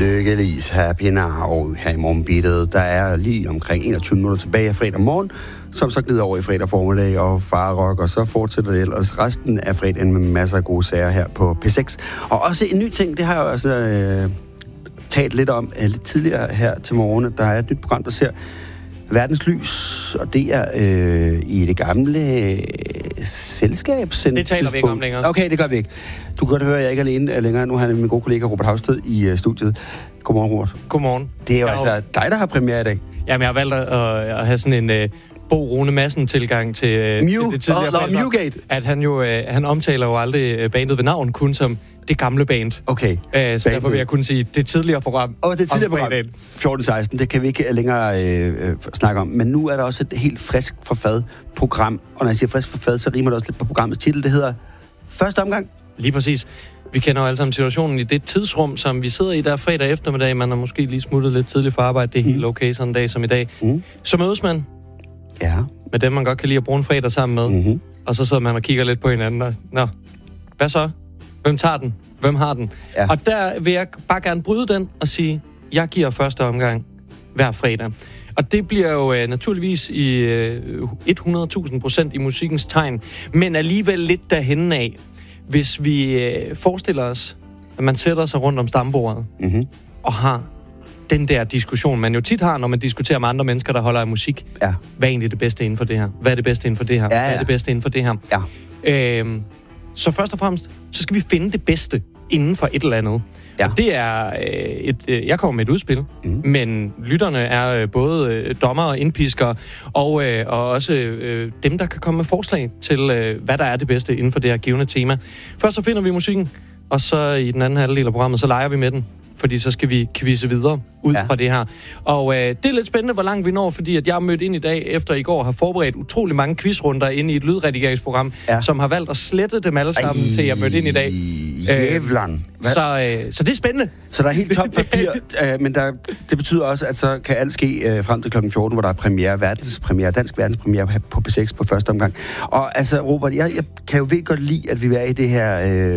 Lykkeligvis Happy Now her i morgenbeatet. Der er lige omkring 21 minutter tilbage af fredag morgen, som så glider over i fredag formiddag og farrock, og så fortsætter det ellers resten af fredagen med masser af gode sager her på P6. Og også en ny ting, det har jeg også talt lidt om lidt tidligere her til morgen. Der er et nyt program, der ser verdens lys, og det er i det gamle selskab. Det taler vi ikke om længere. Okay, det gør vi ikke. Du kan godt høre, at jeg ikke er alene længere. Nu har jeg min gode kollega Robert Havsted i studiet. Godmorgen, Robert. Godmorgen. Det er jo altså dig, der har premiere i dag. Jamen, jeg har valgt at have sådan en Bo Rune Madsen-tilgang til det tidligere Mewgate. At han omtaler jo aldrig bandet ved navn, kun som det gamle band. Okay. Så derfor vil jeg kun sige det tidligere program. Og det tidligere program, 14-16, det kan vi ikke længere snakke om. Men nu er der også et helt frisk for fad program. Og når jeg siger frisk for fad, så rimer det også lidt på programmets titel. Det hedder Første Omgang. Lige præcis. Vi kender jo alle sammen situationen i det tidsrum, som vi sidder i der fredag eftermiddag. Man har måske lige smuttet lidt tidligt for arbejde. Det er helt okay sådan en dag som i dag. Så mødes man med dem, man godt kan lide at bruge en fredag sammen med. Og så sidder man og kigger lidt på hinanden. Og, nå, hvad så? Hvem tager den? Hvem har den? Ja. Og der vil jeg bare gerne bryde den og sige, jeg giver første omgang hver fredag. Og det bliver jo naturligvis i 100.000% i musikkens tegn, men alligevel lidt derhenne af, hvis vi forestiller os, at man sætter sig rundt om stambordet og har den der diskussion, man jo tit har, når man diskuterer med andre mennesker, der holder af musik. Ja. Hvad er egentlig det bedste inden for det her? Hvad er det bedste inden for det her? Hvad er det bedste inden for det her? Ja. Så først og fremmest, så skal vi finde det bedste inden for et eller andet. Ja. Og det er jeg kommer med et udspil, men lytterne er både dommer og indpisker, og også dem, der kan komme med forslag til, hvad der er det bedste inden for det her givende tema. Først så finder vi musikken, og så i den anden halvdel af programmet, så leger vi med den. Fordi så skal vi quizze videre ud fra det her. Og det er lidt spændende, hvor langt vi når, fordi at jeg har mødt ind i dag, efter i går har forberedt utrolig mange quizrunder inde i et lydredigeringsprogram, som har valgt at slette dem alle sammen, til jeg mødte ind i dag. Jævlan. Så det er spændende. Så der er helt top papir, men det betyder også, at så kan alt ske frem til kl. 14, hvor der er dansk verdenspremiere på P6 på første omgang. Og altså, Robert, jeg kan jo virkelig godt lide, at vi er i det her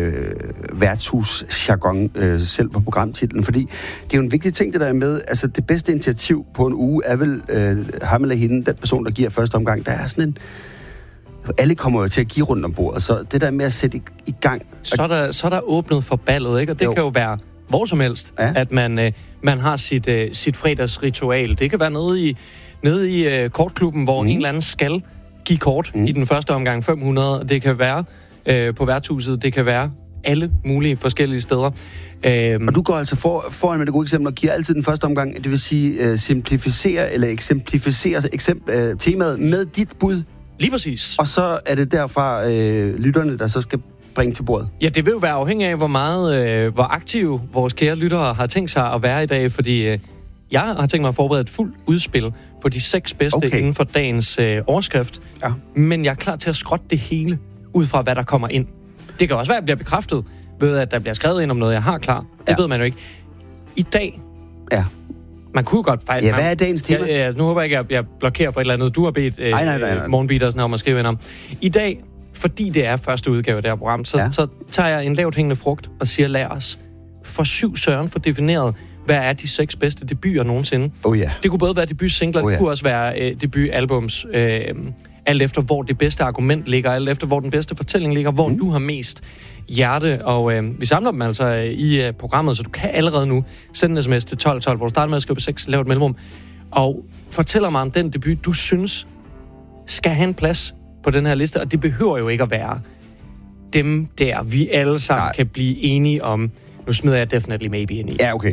værtshus-jargon selv på programtitlen, fordi det er jo en vigtig ting, det der er med, altså det bedste initiativ på en uge er vel ham eller hende, den person, der giver første omgang. Der er sådan en... Alle kommer jo til at give rundt om bordet, så det der med at sætte i gang... Så er der åbnet for ballet, ikke? Og det kan jo være hvor som helst, at man har sit fredagsritual. Det kan være nede i kortklubben, hvor en eller anden skal give kort i den første omgang 500. Det kan være på værtshuset, det kan være alle mulige forskellige steder. Og du går altså foran med det gode eksempel og giver altid den første omgang, det vil sige simplificere eller eksemplificere temaet med dit bud. Lige præcis. Og så er det derfra lytterne, der så skal bringe til bordet. Ja, det vil jo være afhængig af, hvor aktive vores kære lyttere har tænkt sig at være i dag, fordi jeg har tænkt mig at forberede et fuldt udspil på de 6 bedste inden for dagens overskrift. Ja. Men jeg er klar til at skrotte det hele ud fra, hvad der kommer ind. Det kan også være, at jeg bliver bekræftet ved, at der bliver skrevet ind om noget, jeg har klar. Det ved man jo ikke. I dag... Ja. Man kunne godt faktisk... Ja, hvad er dagens tema? Nu håber jeg ikke, at jeg blokerer for et eller andet. Du har bedt morgenbeaters om at skrive ind om. I dag, fordi det er første udgave af det her program, så tager jeg en lavt hængende frugt og siger, lad os for 7 søren for defineret, hvad er de 6 bedste debuter nogensinde. Det kunne både være debutsingler, det kunne også være debutalbums, alt efter hvor det bedste argument ligger, alt efter hvor den bedste fortælling ligger, hvor du har mest hjerte, og vi samler dem altså i programmet, så du kan allerede nu sende en sms til 1212, hvor du starter med at skrive 6, lave et mellemrum, og fortæller mig om den debut, du synes skal have en plads på den her liste, og det behøver jo ikke at være dem der, vi alle sammen kan blive enige om. Nu smider jeg Definitely Maybe ind i. Ja, okay.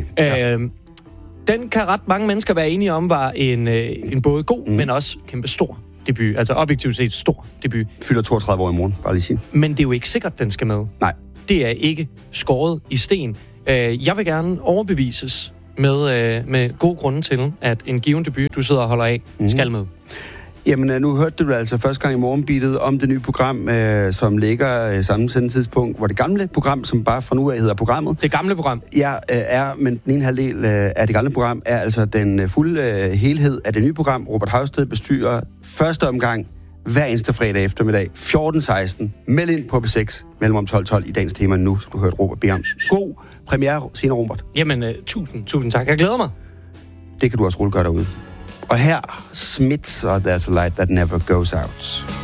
Den kan ret mange mennesker være enige om, var en både god, men også kæmpe stor debut. Altså objektivt set stor debut. Fylder 32 år i morgen, bare lige sige. Men det er jo ikke sikkert, den skal med. Nej. Det er ikke skåret i sten. Jeg vil gerne overbevises med god grunde til, at en given debut, du sidder og holder af, skal med. Jamen, nu hørte du altså første gang i morgenbeatet om det nye program, som ligger samme tidspunkt, hvor det gamle program, som bare fra nu af hedder Programmet. Det gamle program. Ja, men den ene halvdel af det gamle program er altså den fulde helhed af det nye program. Robert Havsted bestyrer første omgang hver eneste fredag eftermiddag, 14.16. Meld ind på P6, mellem om 12.12 i dagens tema nu, så du hørte Robert bede om god premiere senere, Robert. Jamen, tusind tak. Jeg glæder mig. Det kan du også rulle godt derude. Og her, Smiths og There's a Light That Never Goes Out.